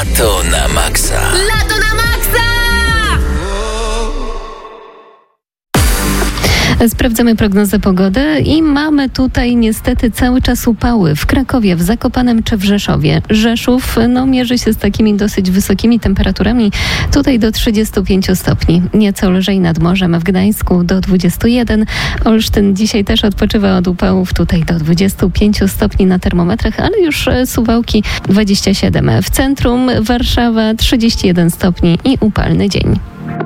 Lato na maksa. Lato na maksa! Sprawdzamy prognozę pogody i mamy tutaj niestety cały czas upały w Krakowie, w Zakopanem czy w Rzeszowie. Rzeszów mierzy się z takimi dosyć wysokimi temperaturami, tutaj do 35 stopni. Nieco lżej nad morzem w Gdańsku do 21. Olsztyn dzisiaj też odpoczywa od upałów, tutaj do 25 stopni na termometrach, ale już Suwałki 27. W centrum Warszawa 31 stopni i upalny dzień.